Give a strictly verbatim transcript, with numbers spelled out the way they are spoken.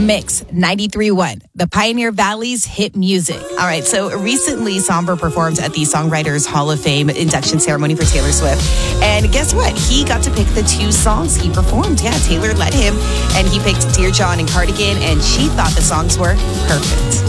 Mix ninety-three point one, the Pioneer Valley's hit music. All right, so recently Somber performed at the Songwriters Hall of Fame induction ceremony for Taylor Swift. And guess what? He got to pick the two songs he performed. Yeah, Taylor let him, and he picked Dear John and Cardigan, and she thought the songs were perfect.